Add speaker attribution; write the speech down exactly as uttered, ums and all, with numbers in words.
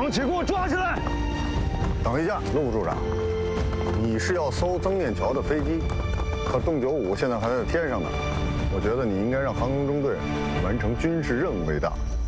Speaker 1: 杨启，给我抓起来！
Speaker 2: 等一下，陆部处长，你是要搜曾念桥的飞机，可洞九五现在还在天上呢。我觉得你应该让航空中队完成军事任务为大。